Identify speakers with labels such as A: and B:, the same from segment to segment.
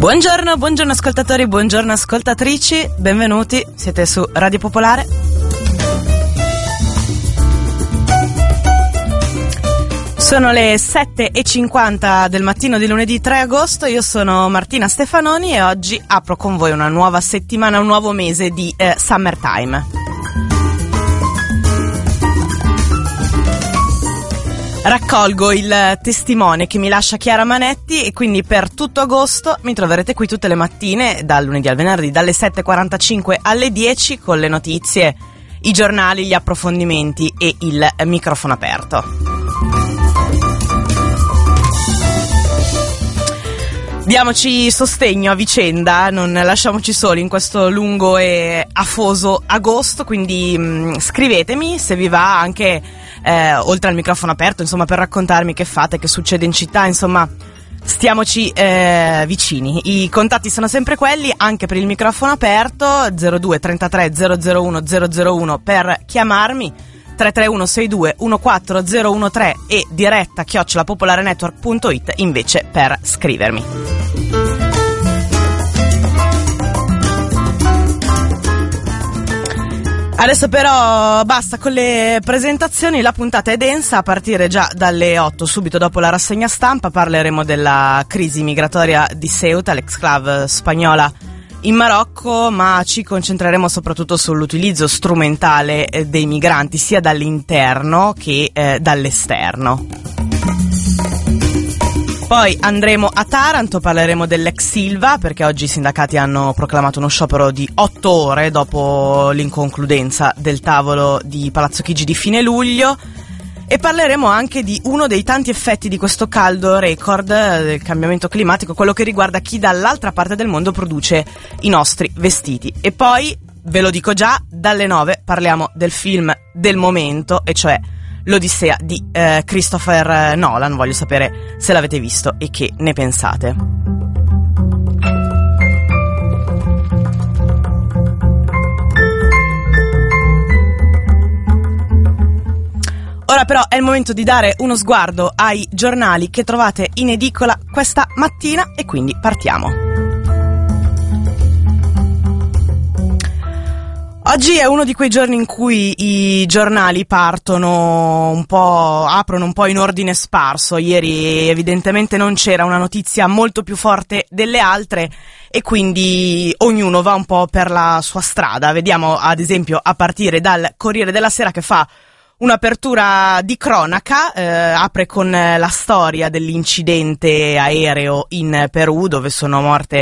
A: Buongiorno ascoltatori, buongiorno ascoltatrici, benvenuti, siete su Radio Popolare. Sono le 7:50 del mattino di lunedì 3 agosto, io sono Martina Stefanoni e oggi apro con voi una nuova settimana, un nuovo mese di Summertime. Raccolgo il testimone che mi lascia Chiara Manetti e quindi per tutto agosto mi troverete qui tutte le mattine, dal lunedì al venerdì, dalle 7:45 alle 10 con le notizie, i giornali, gli approfondimenti e il microfono aperto. Diamoci sostegno a vicenda, non lasciamoci soli in questo lungo e afoso agosto, quindi scrivetemi se vi va anche oltre al microfono aperto, insomma, per raccontarmi che fate, che succede in città, insomma, stiamoci vicini. I contatti sono sempre quelli, anche per il microfono aperto, 02 33 001 001 per chiamarmi, 331 62 14013 e diretta @popolarenetwork.it invece per scrivermi. Adesso però basta con le presentazioni, la puntata è densa, a partire già dalle 8, subito dopo la rassegna stampa, parleremo della crisi migratoria di Ceuta, l'exclave spagnola in Marocco, ma ci concentreremo soprattutto sull'utilizzo strumentale dei migranti, sia dall'interno che dall'esterno. Poi andremo a Taranto, parleremo dell'ex Silva, perché oggi i sindacati hanno proclamato uno sciopero di 8 ore dopo l'inconcludenza del tavolo di Palazzo Chigi di fine luglio, e parleremo anche di uno dei tanti effetti di questo caldo record del cambiamento climatico, quello che riguarda chi dall'altra parte del mondo produce i nostri vestiti. E poi, ve lo dico già, dalle 9 parliamo del film del momento, e cioè l'Odissea di Christopher Nolan. Voglio sapere se l'avete visto e che ne pensate. Ora però è il momento di dare uno sguardo ai giornali che trovate in edicola questa mattina e quindi partiamo. Oggi è uno di quei giorni in cui i giornali partono un po', aprono un po' in ordine sparso. Ieri evidentemente non c'era una notizia molto più forte delle altre e quindi ognuno va un po' per la sua strada. Vediamo ad esempio a partire dal Corriere della Sera, che fa un'apertura di cronaca, apre con la storia dell'incidente aereo in Perù, dove sono morte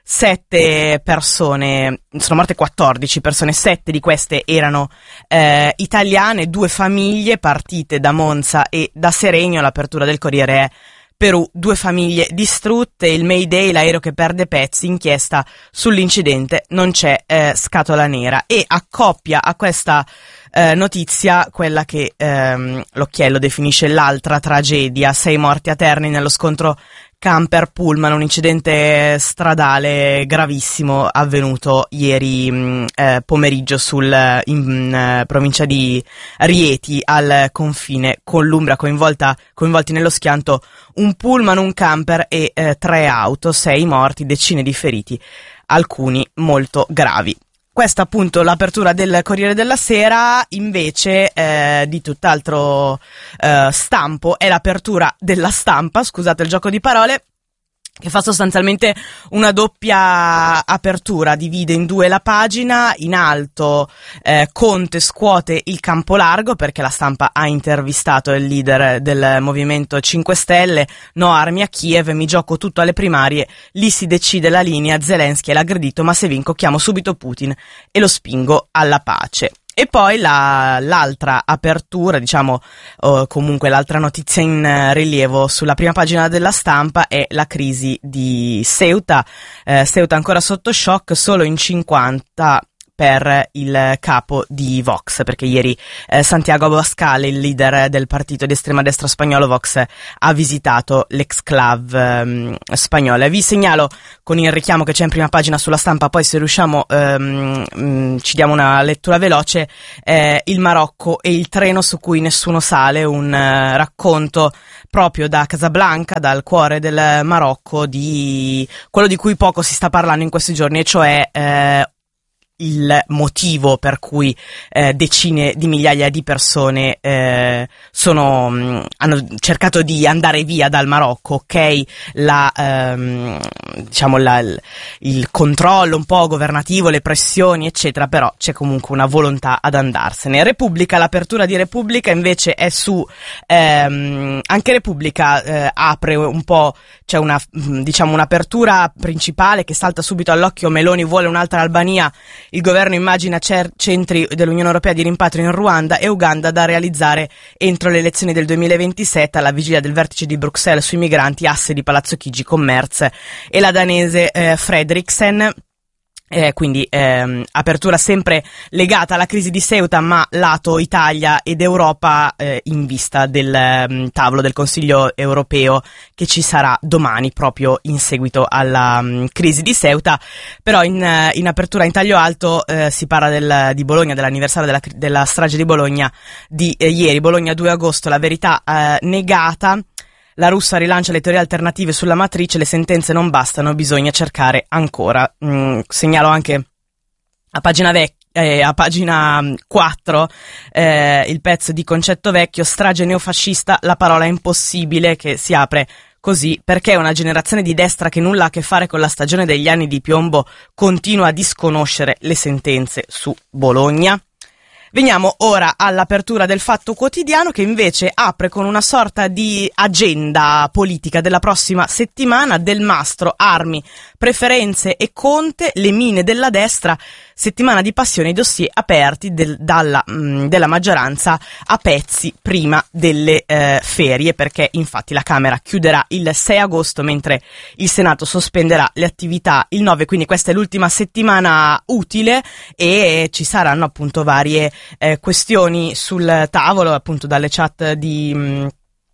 A: 7 persone, sono morte 14 persone, 7 di queste erano italiane, 2 famiglie partite da Monza e da Seregno. L'apertura del Corriere è: Perù, 2 famiglie distrutte, il Mayday, l'aereo che perde pezzi, inchiesta sull'incidente, non c'è scatola nera. E accoppia a questa notizia quella che l'Occhiello definisce l'altra tragedia: 6 morti a Terni nello scontro camper pullman, un incidente stradale gravissimo avvenuto ieri pomeriggio in provincia di Rieti, al confine con l'Umbria, coinvolti nello schianto un pullman, un camper e 3 auto, 6 morti, decine di feriti, alcuni molto gravi. Questa appunto l'apertura del Corriere della Sera. Invece di tutt'altro stampo è l'apertura della Stampa, scusate il gioco di parole, che fa sostanzialmente una doppia apertura, divide in 2 la pagina. In alto Conte scuote il campo largo, perché la Stampa ha intervistato il leader del Movimento 5 Stelle, no armi a Kiev, mi gioco tutto alle primarie, lì si decide la linea, Zelensky è l'aggredito, ma se vinco chiamo subito Putin e lo spingo alla pace. E poi l'altra apertura, diciamo, comunque l'altra notizia in rilievo sulla prima pagina della Stampa è la crisi di Ceuta. Ceuta ancora sotto shock, solo in 50 per il capo di Vox, perché ieri Santiago Abascal, il leader del partito di estrema destra spagnolo Vox, ha visitato l'exclave spagnola. Vi segnalo con il richiamo che c'è in prima pagina sulla Stampa, poi se riusciamo ci diamo una lettura veloce, il Marocco e il treno su cui nessuno sale, un racconto proprio da Casablanca, dal cuore del Marocco, di quello di cui poco si sta parlando in questi giorni, e cioè il motivo per cui decine di migliaia di persone hanno cercato di andare via dal Marocco. Ok, il controllo un po' governativo, le pressioni eccetera, però c'è comunque una volontà ad andarsene. Repubblica, l'apertura di Repubblica invece è su anche Repubblica apre un po', c'è un'apertura principale che salta subito all'occhio: Meloni vuole un'altra Albania, il governo immagina centri dell'Unione Europea di rimpatrio in Ruanda e Uganda da realizzare entro le elezioni del 2027, alla vigilia del vertice di Bruxelles sui migranti, asse di Palazzo Chigi con Merz e la danese Fredriksen. Quindi apertura sempre legata alla crisi di Ceuta, ma lato Italia ed Europa, in vista del tavolo del Consiglio europeo che ci sarà domani proprio in seguito alla crisi di Ceuta. Però in apertura in taglio alto si parla di Bologna, dell'anniversario della strage di Bologna di ieri. Bologna 2 agosto, la verità negata. La russa rilancia le teorie alternative sulla matrice, le sentenze non bastano, bisogna cercare ancora. Segnalo anche a pagina 4 il pezzo di Concetto Vecchio, strage neofascista, la parola impossibile, che si apre così: perché una generazione di destra che nulla ha a che fare con la stagione degli anni di piombo continua a disconoscere le sentenze su Bologna. Veniamo ora all'apertura del Fatto Quotidiano, che invece apre con una sorta di agenda politica della prossima settimana: Del Mastro, armi, preferenze e Conte, le mine della destra, settimana di passione, i dossier aperti della maggioranza a pezzi prima delle ferie, perché infatti la Camera chiuderà il 6 agosto mentre il Senato sospenderà le attività il 9, quindi questa è l'ultima settimana utile e ci saranno appunto varie questioni sul tavolo, appunto dalle chat di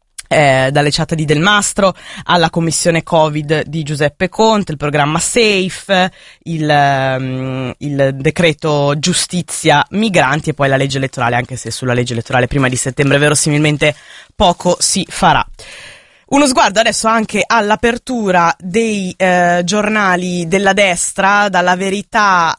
A: Del Mastro alla commissione Covid di Giuseppe Conte, il programma Safe, il decreto giustizia migranti e poi la legge elettorale, anche se sulla legge elettorale prima di settembre verosimilmente poco si farà. Uno sguardo adesso anche all'apertura dei giornali della destra, dalla Verità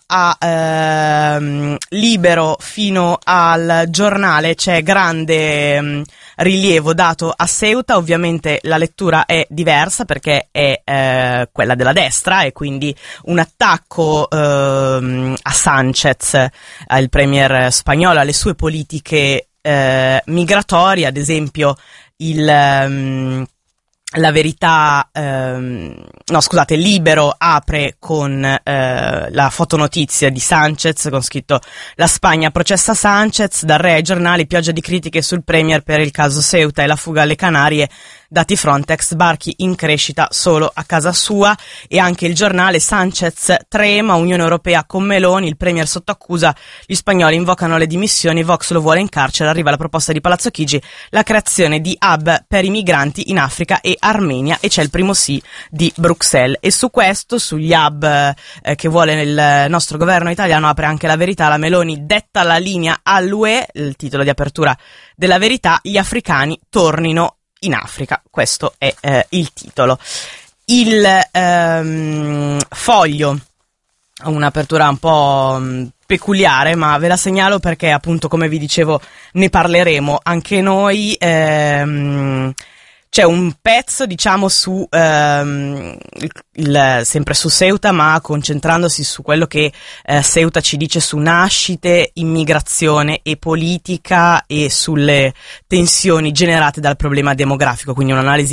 A: a Libero fino al Giornale. C'è grande rilievo dato a Ceuta. Ovviamente la lettura è diversa perché è quella della destra, e quindi un attacco a Sánchez, al premier spagnolo, alle sue politiche migratorie. Ad esempio la Verità, Libero apre con la fotonotizia di Sánchez con scritto: la Spagna processa Sánchez, dal re ai giornali, pioggia di critiche sul premier per il caso Ceuta e la fuga alle Canarie, dati Frontex, barchi in crescita solo a casa sua. E anche il Giornale: Sánchez trema, Unione Europea con Meloni, il premier sotto accusa, gli spagnoli invocano le dimissioni, Vox lo vuole in carcere, arriva la proposta di Palazzo Chigi, la creazione di hub per i migranti in Africa e Armenia, e c'è il primo sì di Bruxelles. E su questo, sugli hub che vuole il nostro governo italiano, apre anche la Verità: la Meloni detta la linea all'UE, il titolo di apertura della Verità, gli africani tornino in Africa. Questo è il titolo. Il Foglio ha un'apertura un po' peculiare, ma ve la segnalo perché appunto, come vi dicevo, ne parleremo anche noi. C'è un pezzo, diciamo, su sempre su Ceuta, ma concentrandosi su quello che Ceuta ci dice su nascite, immigrazione e politica, e sulle tensioni generate dal problema demografico, quindi un'analisi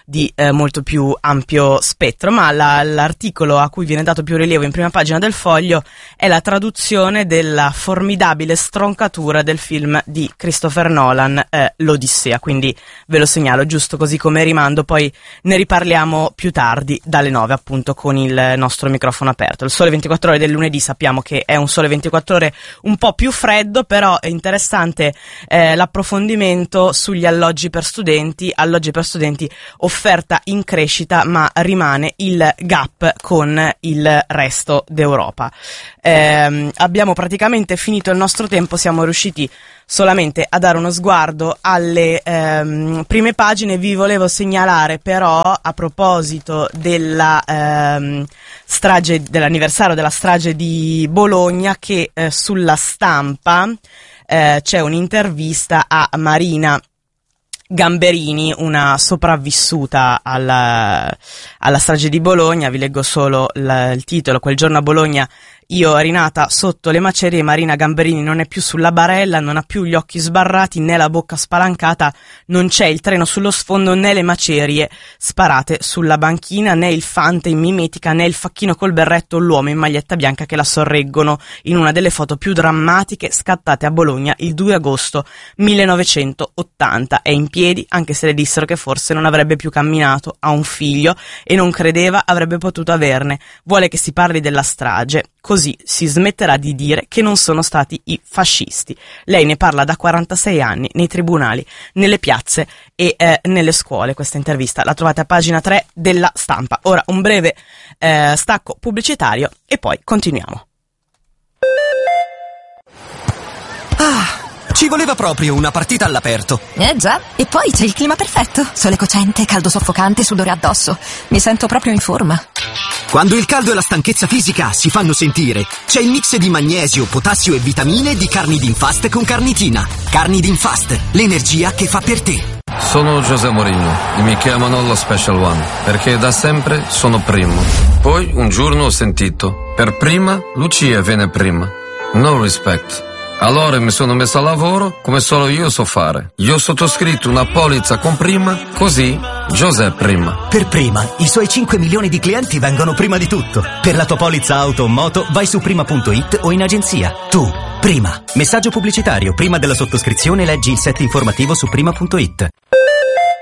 A: di molto più ampio spettro, ma l'articolo a cui viene dato più rilievo in prima pagina del Foglio è la traduzione della formidabile stroncatura del film di Christopher Nolan, L'Odissea, quindi ve lo segnalo giusto così come rimando, poi ne riparliamo più tardi dalle 9 appunto con il nostro microfono aperto. Il Sole 24 Ore del lunedì sappiamo che è un Sole 24 Ore un po' più freddo, però è interessante l'approfondimento sugli alloggi per studenti, offerta in crescita ma rimane il gap con il resto d'Europa. Abbiamo praticamente finito il nostro tempo, siamo riusciti solamente a dare uno sguardo alle prime pagine. Vi volevo segnalare però, a proposito della strage, dell'anniversario della strage di Bologna, che sulla Stampa c'è un'intervista a Marina Gamberini, una sopravvissuta alla strage di Bologna. Vi leggo solo il titolo: quel giorno a Bologna io rinata sotto le macerie, Marina Gamberini non è più sulla barella, non ha più gli occhi sbarrati né la bocca spalancata, non c'è il treno sullo sfondo né le macerie sparate sulla banchina, né il fante in mimetica né il facchino col berretto o l'uomo in maglietta bianca che la sorreggono in una delle foto più drammatiche scattate a Bologna il 2 agosto 1980. È in piedi, anche se le dissero che forse non avrebbe più camminato, ha un figlio e non credeva avrebbe potuto averne, vuole che si parli della strage, così si smetterà di dire che non sono stati i fascisti. Lei ne parla da 46 anni nei tribunali, nelle piazze e nelle scuole. Questa intervista la trovate a pagina 3 della Stampa. Ora un breve stacco pubblicitario e poi continuiamo.
B: Ci voleva proprio una partita all'aperto.
C: Già, e poi c'è il clima perfetto. Sole cocente, caldo soffocante, sudore addosso. Mi sento proprio in forma.
B: Quando il caldo e la stanchezza fisica si fanno sentire, c'è il mix di magnesio, potassio e vitamine di Carnidin Fast con carnitina. Carnidin Fast, l'energia che fa per te.
D: Sono José Mourinho e mi chiamano lo Special One perché da sempre sono primo. Poi un giorno ho sentito: per prima Lucia viene prima. No respect. Allora mi sono messo a lavoro come solo io so fare. Io ho sottoscritto una polizza con Prima, così José prima.
E: Per Prima, i suoi 5 milioni di clienti vengono prima di tutto. Per la tua polizza auto o moto vai su prima.it o in agenzia. Tu, Prima. Messaggio pubblicitario. Prima della sottoscrizione leggi il set informativo su prima.it.